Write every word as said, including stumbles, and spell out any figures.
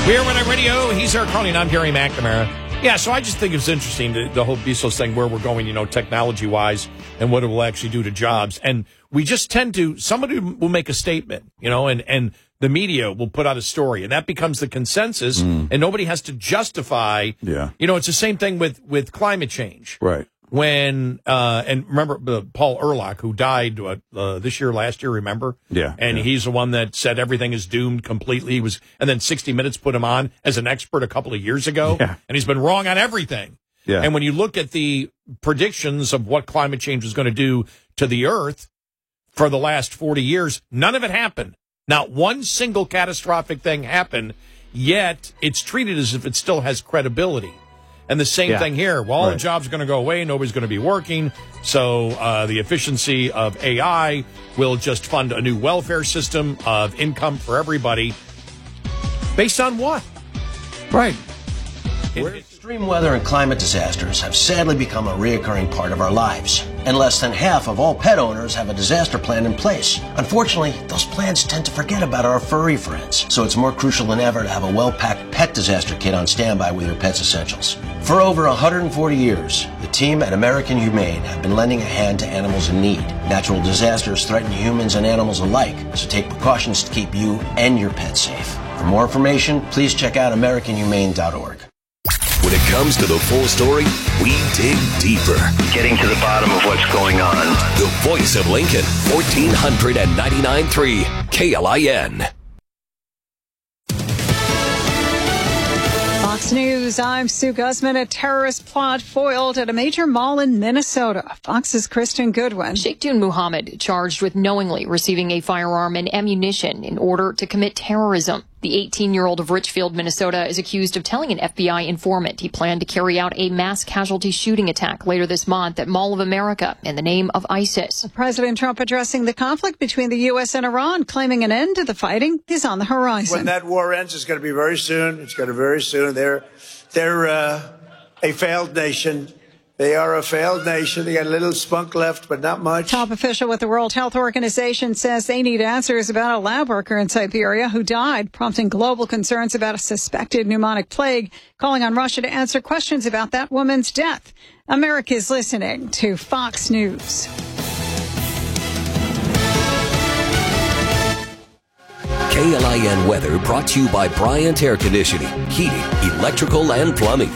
We're on radio. He's Eric Carney, and I'm Gary McNamara. Yeah, so I just think it's interesting, the, the whole Bezos thing, where we're going, you know, technology-wise, and what it will actually do to jobs. And we just tend to, somebody will make a statement, you know, and, and the media will put out a story, and that becomes the consensus, mm. and nobody has to justify. Yeah. You know, it's the same thing with, with climate change. Right. When, uh, and remember uh, Paul Ehrlich, who died uh, uh, this year, last year, remember? Yeah. And yeah. he's the one that said everything is doomed completely. He was, and then sixty minutes put him on as an expert a couple of years ago. Yeah. And he's been wrong on everything. Yeah. And when you look at the predictions of what climate change is going to do to the earth for the last forty years, none of it happened. Not one single catastrophic thing happened, yet it's treated as if it still has credibility. And the same yeah. thing here. Well, all right. the jobs are going to go away. Nobody's going to be working. So uh, the efficiency of A I will just fund a new welfare system of income for everybody. Based on what? Right. It, Extreme weather and climate disasters have sadly become a reoccurring part of our lives, and less than half of all pet owners have a disaster plan in place. Unfortunately, those plans tend to forget about our furry friends, so it's more crucial than ever to have a well-packed pet disaster kit on standby with your pet's essentials. For over one hundred forty years, the team at American Humane have been lending a hand to animals in need. Natural disasters threaten humans and animals alike, so take precautions to keep you and your pet safe. For more information, please check out american humane dot org. When it comes to the full story, we dig deeper. Getting to the bottom of what's going on. The voice of Lincoln, fourteen ninety-nine point three K L I N. Fox News, I'm Sue Guzman. A terrorist plot foiled at a major mall in Minnesota. Fox's Kristen Goodwin. Sheikhdun Muhammad charged with knowingly receiving a firearm and ammunition in order to commit terrorism. The eighteen-year-old of Richfield, Minnesota, is accused of telling an F B I informant he planned to carry out a mass casualty shooting attack later this month at Mall of America in the name of ISIS. President Trump addressing the conflict between the U S and Iran, claiming an end to the fighting is on the horizon. When that war ends, it's going to be very soon. It's going to be very soon. They're, they're uh, a failed nation. They are a failed nation. They got a little spunk left, but not much. Top official with the World Health Organization says they need answers about a lab worker in Siberia who died, prompting global concerns about a suspected pneumonic plague, calling on Russia to answer questions about that woman's death. America's listening to Fox News. K L I N weather brought to you by Bryant Air Conditioning, Heating, Electrical, and Plumbing.